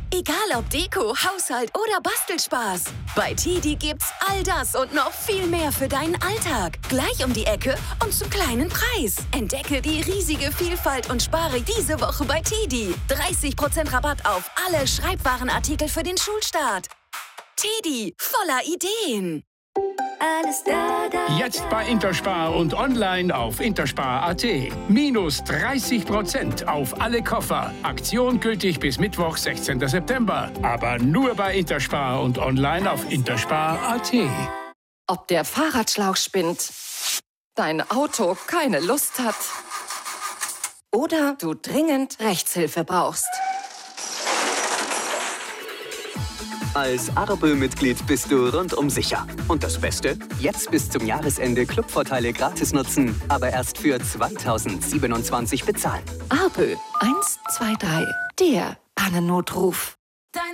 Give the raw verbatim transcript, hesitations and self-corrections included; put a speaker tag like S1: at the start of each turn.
S1: Egal ob Deko, Haushalt oder Bastelspaß. Bei Tedi gibt's all das und noch viel mehr für deinen Alltag. Gleich um die Ecke und zum kleinen Preis. Entdecke die riesige Vielfalt und spare diese Woche bei Tedi. dreißig Prozent Rabatt auf alle Schreibwarenartikel für den Schulstart. Tedi, voller Ideen.
S2: Alles da, da,
S3: Jetzt bei Interspar und online auf interspar punkt at. Minus dreißig Prozent auf alle Koffer. Aktion gültig bis Mittwoch, sechzehnten September. Aber nur bei Interspar und online auf interspar punkt at.
S4: Ob der Fahrradschlauch spinnt, dein Auto keine Lust hat oder du dringend Rechtshilfe brauchst.
S5: Als Arbe-Mitglied bist du rundum sicher. Und das Beste? Jetzt bis zum Jahresende Clubvorteile gratis nutzen, aber erst für zweitausendsiebenundzwanzig bezahlen.
S4: Arbe eins zwei drei, der Pannennotruf.